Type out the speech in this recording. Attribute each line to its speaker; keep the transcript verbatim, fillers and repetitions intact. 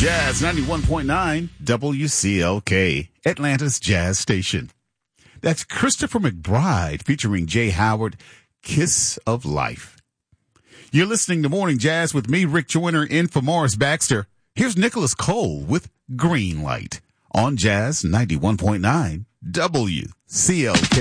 Speaker 1: Jazz ninety-one point nine W C L K, Atlanta's Jazz Station. That's Christopher McBride featuring Jay Howard, Kiss of Life. You're listening to Morning Jazz with me, Rick Joyner, in for Morris Baxter. Here's Nicholas Cole with Green Light on Jazz ninety-one point nine W C L K.